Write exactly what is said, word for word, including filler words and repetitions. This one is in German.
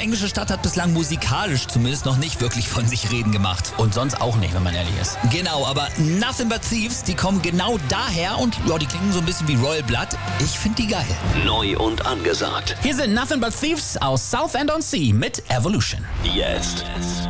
englische Stadt hat bislang musikalisch zumindest noch nicht wirklich von sich reden gemacht. Und sonst auch nicht, wenn man ehrlich ist. Genau, aber Nothing But Thieves, die kommen genau daher und ja, die klingen so ein bisschen wie Royal Blood. Ich finde die geil. Neu und angesagt. Hier sind Nothing But Thieves aus Southend-on-Sea mit Evolution. Jetzt.